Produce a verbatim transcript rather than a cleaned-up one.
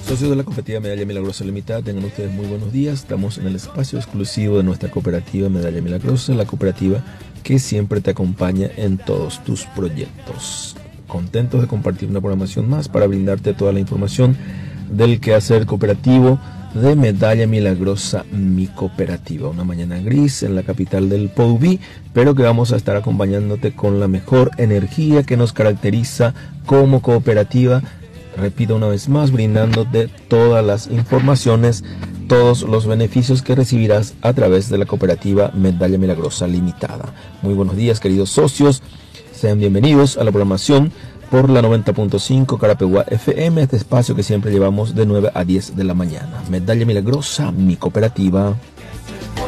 Socios de la cooperativa Medalla Milagrosa Limitada, tengan ustedes muy buenos días. Estamos en el espacio exclusivo de nuestra cooperativa Medalla Milagrosa, la cooperativa que siempre te acompaña en todos tus proyectos. Contentos de compartir una programación más para brindarte toda la información del quehacer cooperativo de Medalla Milagrosa, mi cooperativa. Una mañana gris en la capital del Poubí, pero que vamos a estar acompañándote con la mejor energía que nos caracteriza como cooperativa. Repito una vez más, brindándote todas las informaciones, todos los beneficios que recibirás a través de la cooperativa Medalla Milagrosa Limitada. Muy buenos días, queridos socios. Sean bienvenidos a la programación por la noventa punto cinco Carapeguá F M, este espacio que siempre llevamos de nueve a diez de la mañana. Medalla Milagrosa, mi cooperativa.